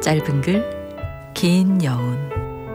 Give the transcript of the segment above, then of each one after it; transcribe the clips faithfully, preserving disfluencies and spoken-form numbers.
짧은 글, 긴 여운.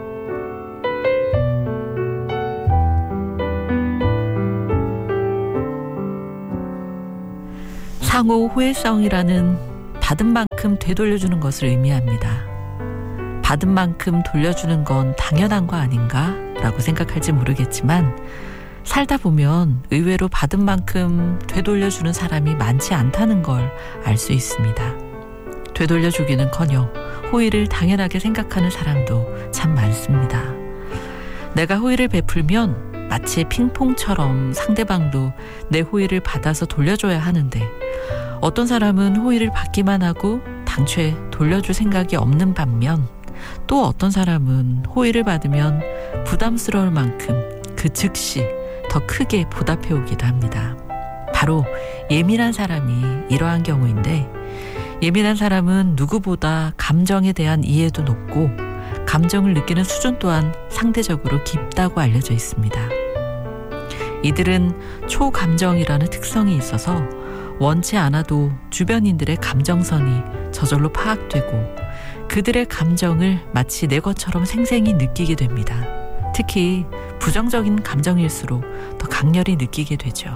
상호 호혜성이라는 받은 만큼 되돌려주는 것을 의미합니다. 받은 만큼 돌려주는 건 당연한 거 아닌가? 라고 생각할지 모르겠지만 살다 보면 의외로 받은 만큼 되돌려주는 사람이 많지 않다는 걸 알 수 있습니다. 되돌려주기는커녕 호의를 당연하게 생각하는 사람도 참 많습니다. 내가 호의를 베풀면 마치 핑퐁처럼 상대방도 내 호의를 받아서 돌려줘야 하는데 어떤 사람은 호의를 받기만 하고 당최 돌려줄 생각이 없는 반면 또 어떤 사람은 호의를 받으면 부담스러울 만큼 그 즉시 더 크게 보답해 오기도 합니다. 바로 예민한 사람이 이러한 경우인데 예민한 사람은 누구보다 감정에 대한 이해도 높고 감정을 느끼는 수준 또한 상대적으로 깊다고 알려져 있습니다. 이들은 초감정이라는 특성이 있어서 원치 않아도 주변인들의 감정선이 저절로 파악되고 그들의 감정을 마치 내 것처럼 생생히 느끼게 됩니다. 특히 부정적인 감정일수록 더 강렬히 느끼게 되죠.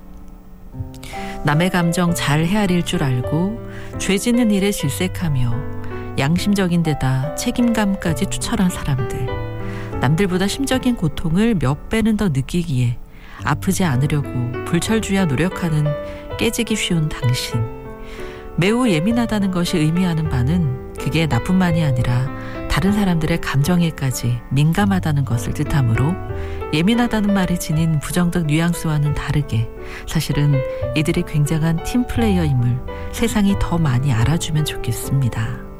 남의 감정 잘 헤아릴 줄 알고 죄 짓는 일에 질색하며 양심적인 데다 책임감까지 추천한 사람들. 남들보다 심적인 고통을 몇 배는 더 느끼기에 아프지 않으려고 불철주야 노력하는 깨지기 쉬운 당신. 매우 예민하다는 것이 의미하는 바는 그게 나뿐만이 아니라 다른 사람들의 감정에까지 민감하다는 것을 뜻하므로 예민하다는 말이 지닌 부정적 뉘앙스와는 다르게 사실은 이들이 굉장한 팀플레이어임을 세상이 더 많이 알아주면 좋겠습니다.